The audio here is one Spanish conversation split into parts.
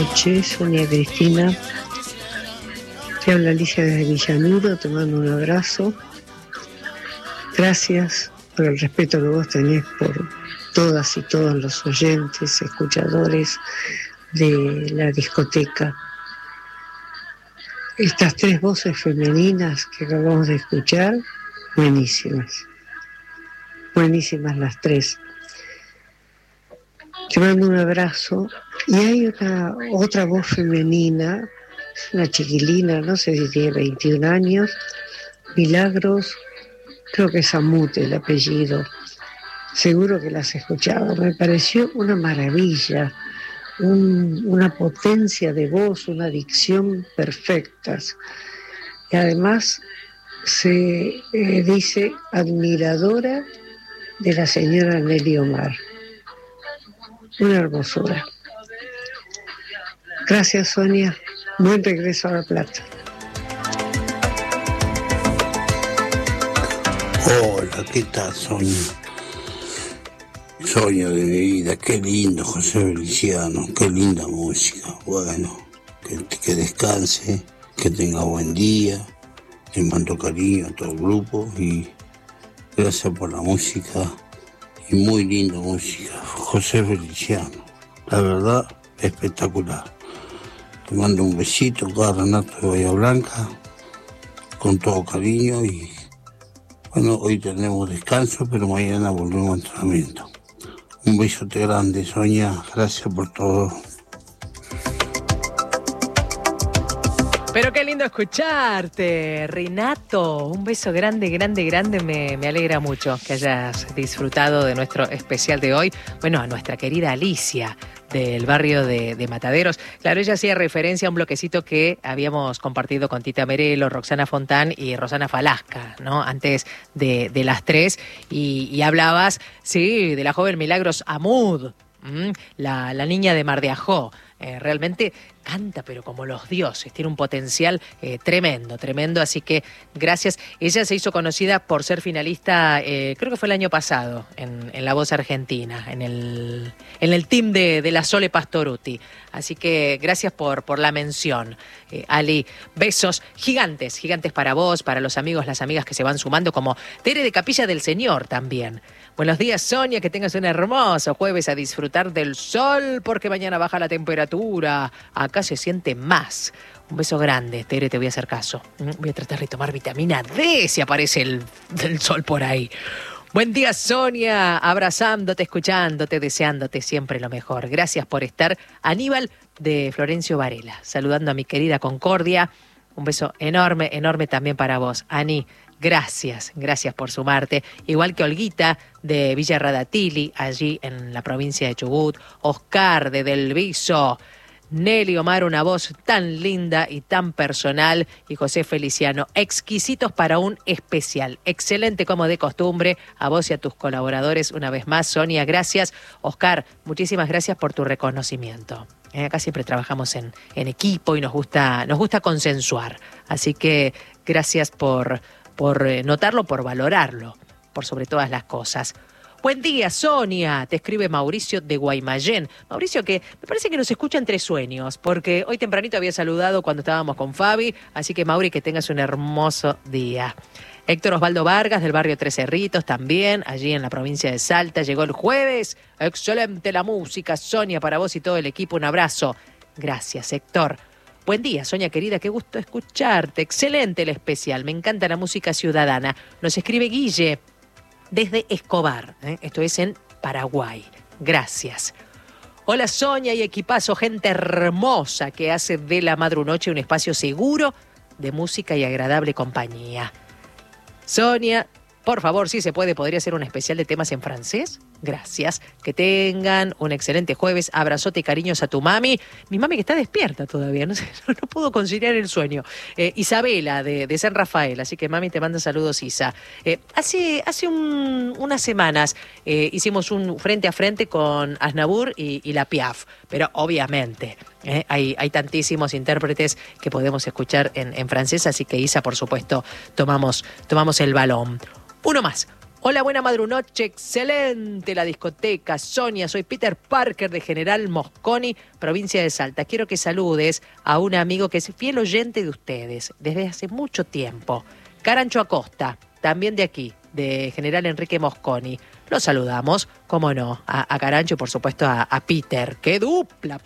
noches, Sonia Cristina. Te habla Alicia desde Villanudo, te mando un abrazo. Gracias por el respeto que vos tenés por todas y todos los oyentes, escuchadores de la discoteca. Estas tres voces femeninas que acabamos de escuchar, buenísimas. Buenísimas las tres. Te mando un abrazo. Y hay otra voz femenina, es una chiquilina, no sé si tiene 21 años, Milagros, creo que es Amute el apellido. Seguro que la has escuchado. Me pareció una maravilla, una potencia de voz, una dicción perfectas. Y además se dice admiradora de la señora Nelly Omar. Una hermosura. Gracias, Sonia. Buen regreso a La Plata. Hola, ¿qué tal, Sonia? Sonia de mi vida, qué lindo José Feliciano, qué linda música. Bueno, que descanse, que tenga buen día. Le mando cariño a todo el grupo y gracias por la música. Y muy linda música, José Feliciano. La verdad, espectacular. Te mando un besito, acá Renato de Bahía Blanca, con todo cariño y bueno, hoy tenemos descanso, pero mañana volvemos a entrenamiento. Un besote grande, Sonia, gracias por todo. Pero qué lindo escucharte, Renato. Un beso grande, grande, grande. Me alegra mucho que hayas disfrutado de nuestro especial de hoy. Bueno, a nuestra querida Alicia del barrio de Mataderos. Claro, ella hacía referencia a un bloquecito que habíamos compartido con Tita Merelo, Roxana Fontán y Rosana Falasca, ¿no? Antes de las 3. Y hablabas, sí, de la joven Milagros Amud, la niña de Mar de Ajó. Realmente canta, pero como los dioses, tiene un potencial tremendo, tremendo, así que gracias. Ella se hizo conocida por ser finalista, creo que fue el año pasado, en La Voz Argentina, en el team de la Sole Pastoruti, así que gracias por la mención, Ali. Besos gigantes, gigantes para vos, para los amigos, las amigas que se van sumando, como Tere de Capilla del Señor también. Buenos días, Sonia, que tengas un hermoso jueves a disfrutar del sol, porque mañana baja la temperatura. Acá se siente más. Un beso grande, Tere, te voy a hacer caso. Voy a tratar de tomar vitamina D si aparece el sol por ahí. Buen día, Sonia, abrazándote, escuchándote, deseándote siempre lo mejor. Gracias por estar. Aníbal de Florencio Varela, saludando a mi querida Concordia. Un beso enorme, enorme también para vos, Ani. Gracias, gracias por sumarte. Igual que Olguita de Villa Radatili, allí en la provincia de Chubut. Oscar de Del Viso. Nelly Omar, una voz tan linda y tan personal. Y José Feliciano, exquisitos para un especial. Excelente como de costumbre. A vos y a tus colaboradores una vez más. Sonia, gracias. Oscar, muchísimas gracias por tu reconocimiento. Acá siempre trabajamos en equipo y nos gusta consensuar. Así que gracias por notarlo, por valorarlo, por sobre todas las cosas. Buen día, Sonia, te escribe Mauricio de Guaymallén. Mauricio, que me parece que nos escucha entre sueños, porque hoy tempranito había saludado cuando estábamos con Fabi, así que Mauri, que tengas un hermoso día. Héctor Osvaldo Vargas, del barrio Tres Cerritos, también, allí en la provincia de Salta, llegó el jueves. Excelente la música, Sonia, para vos y todo el equipo, un abrazo. Gracias, Héctor. Buen día, Sonia querida, qué gusto escucharte. Excelente el especial, me encanta la música ciudadana. Nos escribe Guille desde Escobar, esto es en Paraguay. Gracias. Hola, Sonia y equipazo, gente hermosa que hace de la Madrunoche un espacio seguro de música y agradable compañía. Sonia, por favor, si se puede, ¿podría ser un especial de temas en francés? Gracias. Que tengan un excelente jueves. Abrazote y cariños a tu mami. Mi mami que está despierta todavía, no pudo conciliar el sueño. Isabela de San Rafael. Así que mami, te manda saludos, Isa. Hace unas semanas hicimos un frente a frente con Aznavour y la Piaf. Pero obviamente hay tantísimos intérpretes que podemos escuchar en francés. Así que Isa, por supuesto, tomamos el balón. Uno más. Hola, buena madrunoche, excelente la discoteca. Sonia, soy Peter Parker de General Mosconi, provincia de Salta. Quiero que saludes a un amigo que es fiel oyente de ustedes desde hace mucho tiempo. Carancho Acosta, también de aquí, de General Enrique Mosconi. Lo saludamos, cómo no, a Carancho y por supuesto a Peter. ¡Qué dupla!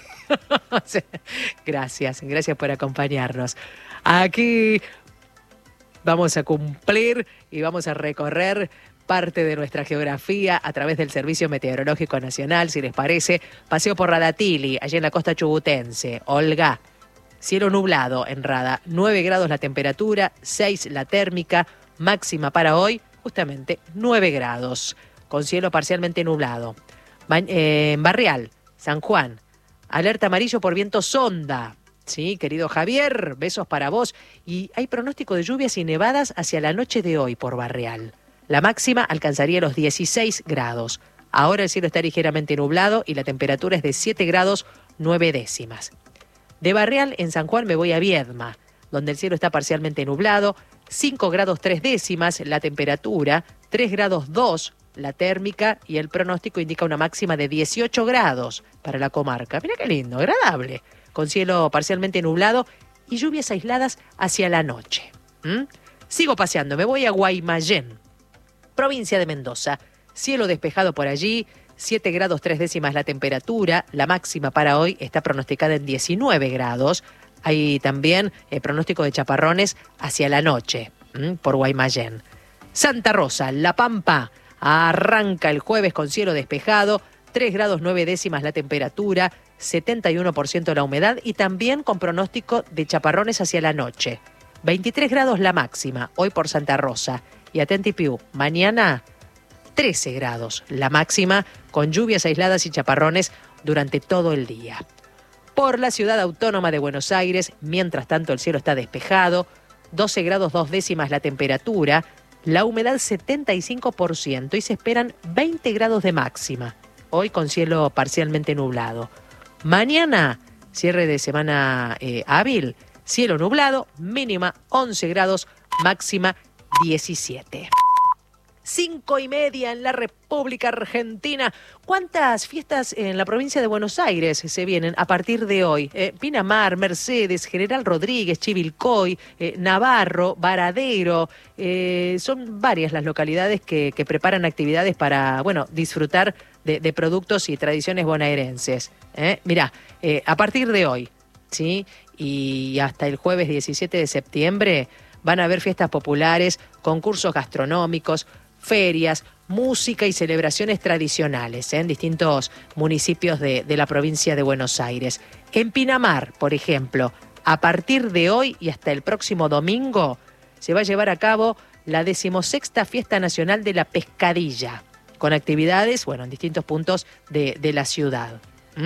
Gracias por acompañarnos. Aquí vamos a cumplir y vamos a recorrer parte de nuestra geografía a través del Servicio Meteorológico Nacional, si les parece. Paseo por Radatili, allí en la costa chubutense. Olga, cielo nublado en Rada, 9 grados la temperatura, 6 la térmica, máxima para hoy, justamente 9 grados, con cielo parcialmente nublado. En Barrial, San Juan, alerta amarillo por viento sonda. Sí, querido Javier, besos para vos. Y hay pronóstico de lluvias y nevadas hacia la noche de hoy por Barrial. La máxima alcanzaría los 16 grados. Ahora el cielo está ligeramente nublado y la temperatura es de 7 grados 9 décimas. De Barrial, en San Juan, me voy a Viedma, donde el cielo está parcialmente nublado, 5 grados 3 décimas la temperatura, 3 grados 2 la térmica y el pronóstico indica una máxima de 18 grados para la comarca. Mira qué lindo, agradable, con cielo parcialmente nublado y lluvias aisladas hacia la noche. Sigo paseando, me voy a Guaymallén, provincia de Mendoza. Cielo despejado por allí, 7 grados 3 décimas la temperatura, la máxima para hoy está pronosticada en 19 grados. Hay también pronóstico de chaparrones hacia la noche por Guaymallén. Santa Rosa, La Pampa, arranca el jueves con cielo despejado, 3 grados 9 décimas la temperatura, 71% la humedad y también con pronóstico de chaparrones hacia la noche. 23 grados la máxima, hoy por Santa Rosa. Y atenti Piu, mañana 13 grados la máxima, con lluvias aisladas y chaparrones durante todo el día. Por la ciudad autónoma de Buenos Aires, mientras tanto el cielo está despejado, 12 grados 2 décimas la temperatura, la humedad 75% y se esperan 20 grados de máxima, hoy con cielo parcialmente nublado. Mañana, cierre de semana hábil, cielo nublado, mínima 11 grados, máxima 17. 5:30 en la República Argentina. ¿Cuántas fiestas en la provincia de Buenos Aires se vienen a partir de hoy? Pinamar, Mercedes, General Rodríguez, Chivilcoy, Navarro, Varadero. Son varias las localidades que preparan actividades para, disfrutar de productos y tradiciones bonaerenses. Mirá, a partir de hoy, ¿sí? Y hasta el jueves 17 de septiembre van a haber fiestas populares, concursos gastronómicos, ferias, música y celebraciones tradicionales en distintos municipios de la provincia de Buenos Aires. En Pinamar, por ejemplo, a partir de hoy y hasta el próximo domingo se va a llevar a cabo la 16ª Fiesta Nacional de la Pescadilla, con actividades, en distintos puntos de la ciudad.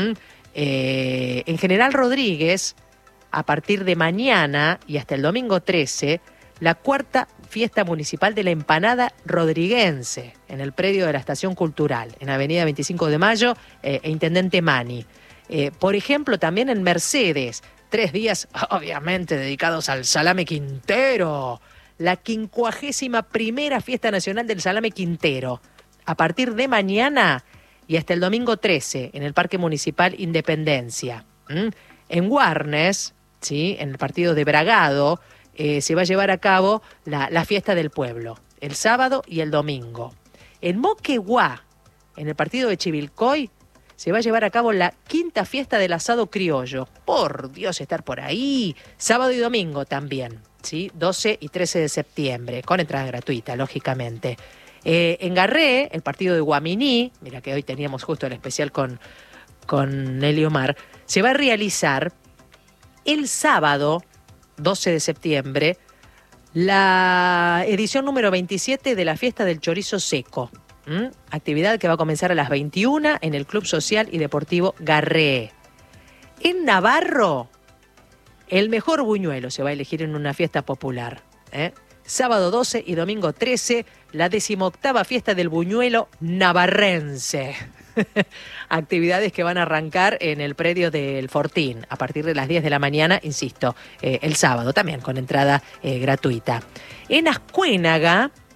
En General Rodríguez, a partir de mañana y hasta el domingo 13, la 4ª Fiesta Municipal de la Empanada Rodriguense, en el predio de la Estación Cultural, en Avenida 25 de Mayo e Intendente Mani. Por ejemplo, también en Mercedes, 3 días, obviamente, dedicados al salame quintero. La 51ª Fiesta Nacional del Salame Quintero, a partir de mañana y hasta el domingo 13, en el Parque Municipal Independencia. En Warnes, ¿sí?, en el partido de Bragado, se va a llevar a cabo la fiesta del pueblo, el sábado y el domingo. En Moquegua, en el partido de Chivilcoy, se va a llevar a cabo la 5ª fiesta del asado criollo. Por Dios, estar por ahí. Sábado y domingo también, ¿sí? 12 y 13 de septiembre, con entrada gratuita, lógicamente. En Garré, el partido de Guaminí, mira que hoy teníamos justo el especial con Nelly Omar, se va a realizar el sábado 12 de septiembre, la edición número 27 de la Fiesta del Chorizo Seco. Actividad que va a comenzar a las 21 en el Club Social y Deportivo Garré. En Navarro, el mejor buñuelo se va a elegir en una fiesta popular. Sábado 12 y domingo 13, la 18ª Fiesta del Buñuelo Navarrense. Actividades que van a arrancar en el predio del Fortín a partir de las 10 de la mañana, insisto, el sábado también con entrada gratuita. En Ascuénaga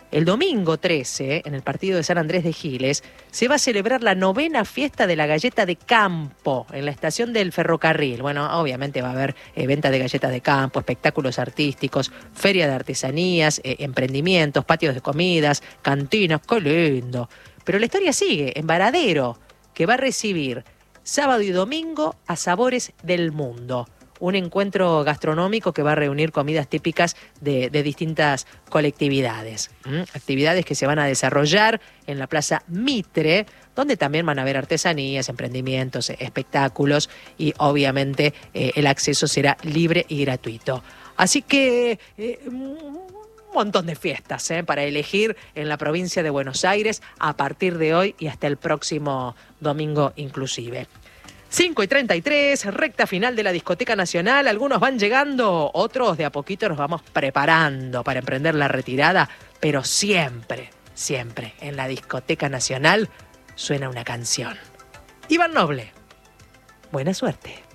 El domingo 13, en el partido de San Andrés de Giles, se va a celebrar la 9ª fiesta de la galleta de campo en la estación del ferrocarril. Bueno, obviamente va a haber venta de galletas de campo, espectáculos artísticos, feria de artesanías, emprendimientos, patios de comidas, cantinas, ¡qué lindo! Pero la historia sigue en Varadero, que va a recibir sábado y domingo a Sabores del Mundo. Un encuentro gastronómico que va a reunir comidas típicas de distintas colectividades. Actividades que se van a desarrollar en la Plaza Mitre, donde también van a haber artesanías, emprendimientos, espectáculos y obviamente el acceso será libre y gratuito. Así que un montón de fiestas para elegir en la provincia de Buenos Aires a partir de hoy y hasta el próximo domingo inclusive. 5:33, recta final de la Discoteca Nacional. Algunos van llegando, otros de a poquito nos vamos preparando para emprender la retirada, pero siempre, siempre en la Discoteca Nacional suena una canción. Iván Noble, buena suerte.